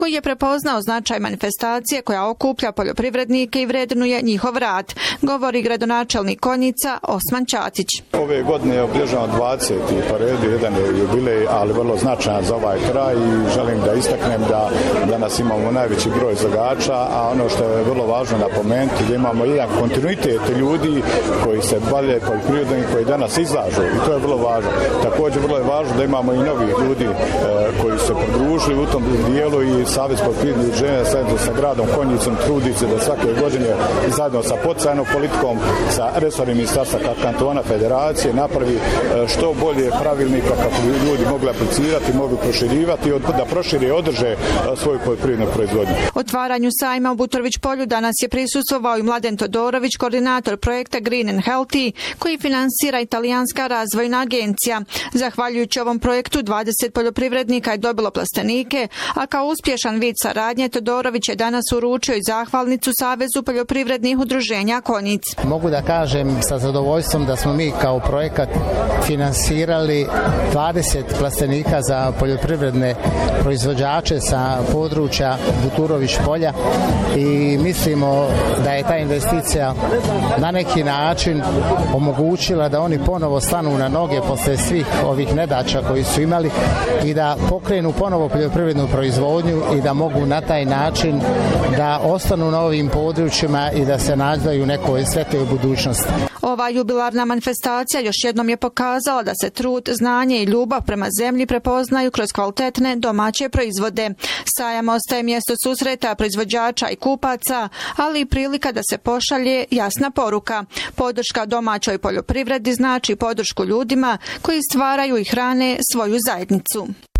koji je prepoznao značaj manifestacije koja okuplja poljoprivrednike i vrednuje njihov rad, govori gradonačelnik Konjica Osman Ćatić. Ove godine obilježavamo 20. po redu, jedan je jubilej, ali vrlo značajan za ovaj kraj i želim da istaknem da danas imamo najveći broj izlagača, a ono što je vrlo važno napomenuti da imamo jedan kontinuitet ljudi koji se bave poljoprivredom i koji danas izlažu i to je vrlo važno. Također vrlo je važno da imamo i novih ljudi koji se pridružili u tom dijelu i Savez poljoprivrednih udruženja zajedno sa gradom Konjicom trudi se da svake godine zajedno sa poticajnom politikom, sa resornim ministarstva kantona federacije napravi što bolje pravilnika kako bi ljudi mogli aplicirati, mogli proširivati, da prošire i održe svoju poljoprivrednu proizvodnju. Otvaranju sajma u Butrović polju danas je prisustvovao i Mladen Todorović, koordinator projekta Green and Healthy, koji finansira Italijanska razvojna agencija. Zahvaljujući ovom projektu 20 poljoprivrednika je dobilo plastenike, a kao uspješan vid saradnje Todorović je danas uručio i zahvalnicu Savezu poljoprivrednih udruženja Konjic. Mogu da kažem sa zadovoljstvom da smo mi kao projekat finansirali 20 plastenika za poljoprivredne proizvođače sa područja Buturović polja i mislimo da je ta investicija na neki način omogućila da oni ponovo stanu na noge posle svih ovih nedaća koji su imali i da pokrenu ponovo poljoprivrednu proizvodnju i da mogu na taj način da ostanu na ovim područjima i da se nađaju u nekoj svetloj budućnosti. Ova jubilarna manifestacija još jednom je pokazala da se trud, znanje i ljubav prema zemlji prepoznaju kroz kvalitetne domaće proizvode. Sajam ostaje mjesto susreta proizvođača i kupaca, ali i prilika da se pošalje jasna poruka. Podrška domaćoj poljoprivredi znači podršku ljudima koji stvaraju i hrane svoju zajednicu.